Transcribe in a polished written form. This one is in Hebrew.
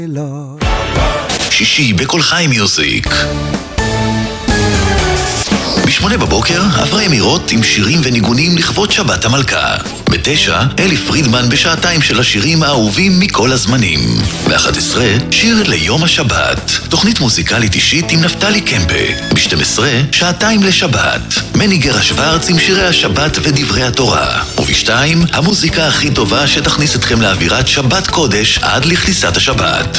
שישי בכל חי מיוזיק. ב8 בבוקר, אברי אמירות עם שירים וניגונים לכבוד שבת המלכה. ב9, אלי פרידמן בשעתיים של השירים האהובים מכל הזמנים. ב11, שיר ליום השבת. תוכנית מוזיקלית אישית עם נפתלי קמפה. ב12, שעתיים לשבת. מני גרה שוורץ עם שירי השבת ודברי התורה. וב2, המוזיקה הכי טובה שתכניס אתכם לאווירת שבת קודש עד לכניסת השבת.